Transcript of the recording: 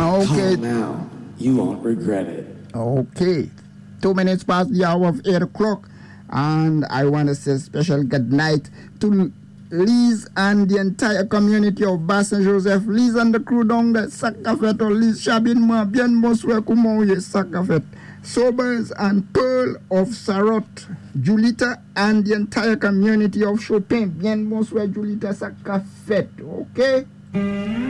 Okay. Call now. You won't regret it. Okay. 2 minutes past the hour of 8 o'clock. And I want to say special good night to Liz and the entire community of Bas Saint Joseph. Liz and the crew down there, Sakafet or Liz Shabin Ma, bien bonsoir, comment you Sakafet. Sobers and Pearl of Sarot, Julita and the entire community of Chopin. Bien bonsoir, Julita Sakafet. Okay?